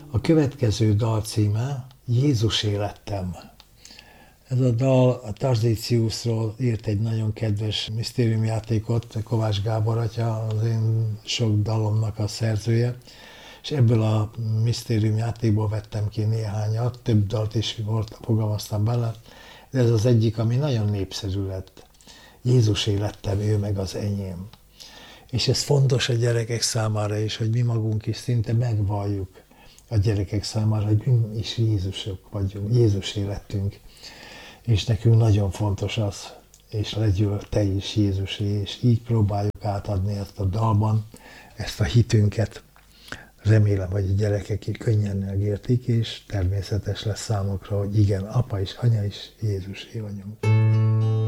A következő dal címe Jézusé lettem. Ez a dal a Tarzéciusról írt egy nagyon kedves misztériumjátékot, Kovács Gábor atya, az én sok dalomnak a szerzője, és ebből a misztériumjátékból vettem ki néhányat, több dalt is fogalmaztam bele, de ez az egyik, ami nagyon népszerű lett. Jézusé lettem, ő meg az enyém. És ez fontos a gyerekek számára is, hogy mi magunk is szinte megvalljuk a gyerekek számára, hogy mi is Jézusok vagyunk, Jézusé lettünk. És nekünk nagyon fontos az, és legyél te is Jézusé, és így próbáljuk átadni ezt a dalban, ezt a hitünket. Remélem, hogy a gyerekek könnyen megértik, és természetes lesz számukra, hogy igen, apa és anya is Jézusé vagyunk.